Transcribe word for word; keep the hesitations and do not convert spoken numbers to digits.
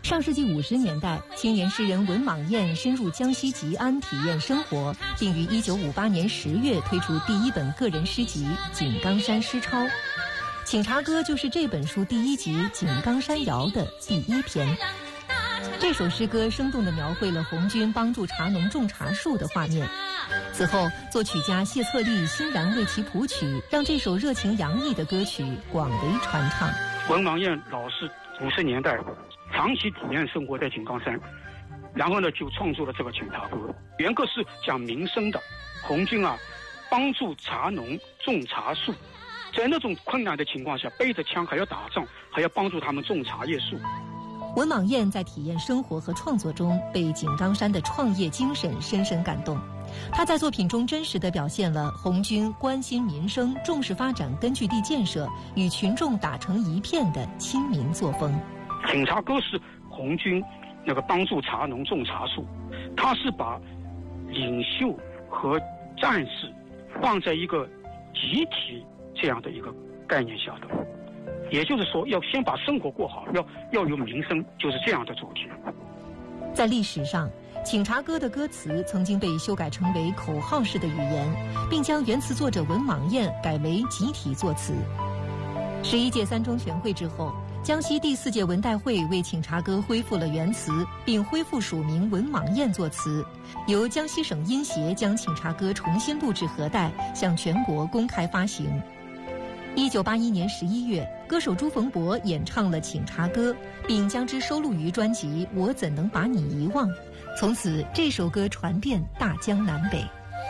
上世纪五十年代，青年诗人文莽彦深入江西吉安体验生活，并于一九五八年十月推出第一本个人诗集《井冈山诗抄》。《请茶歌》就是这本书第一集《井冈山谣》的第一篇。这首诗歌生动地描绘了红军帮助茶农种茶树的画面。此后，作曲家谢策立欣然为其谱曲，让这首热情洋溢的歌曲广为传唱。 文莽彦老师五十年代长期体验生活在井冈山，然后呢就创作了这个《请茶歌》。原歌是讲民生的，红军啊帮助茶农种茶树，在那种困难的情况下，背着枪还要打仗，还要帮助他们种茶叶树。 文莽彦在体验生活和创作中，被井冈山的创业精神深深感动。他在作品中真实地表现了红军关心民生、重视发展根据地建设、与群众打成一片的亲民作风。 请茶歌是红军那个帮助茶农种茶树，他是把领袖和战士放在一个集体这样的一个概念下的。也就是说，要先把生活过好，要要有民生，就是这样的主题。 在历史上，请茶歌的歌词曾经被修改成为口号式的语言，并将原词作者文莽彦改为集体作词。十一届三中全会之后，江西第四届文代会为请茶歌恢复了原词，并恢复署名文莽彦作词，由江西省音协将请茶歌重新录制核带，向全国公开发行。一九八一年十一月，歌手朱逢博演唱了《请茶歌》，并将之收录于专辑《我怎能把你遗忘》。从此，这首歌传遍大江南北。